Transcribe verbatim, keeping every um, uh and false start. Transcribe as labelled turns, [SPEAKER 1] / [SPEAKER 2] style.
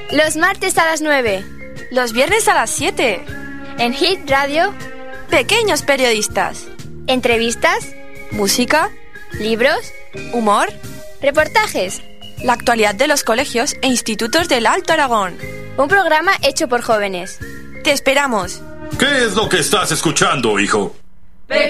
[SPEAKER 1] Los martes a las nueve.
[SPEAKER 2] Los viernes a las siete.
[SPEAKER 1] En Hit Radio,
[SPEAKER 2] Pequeños Periodistas.
[SPEAKER 1] entrevistas,
[SPEAKER 2] Música,
[SPEAKER 1] libros,
[SPEAKER 2] humor,
[SPEAKER 1] reportajes.
[SPEAKER 2] la actualidad de los colegios e institutos del Alto Aragón.
[SPEAKER 1] Un programa hecho por jóvenes.
[SPEAKER 2] ¡Te esperamos!
[SPEAKER 3] ¿Qué es lo que estás escuchando, hijo?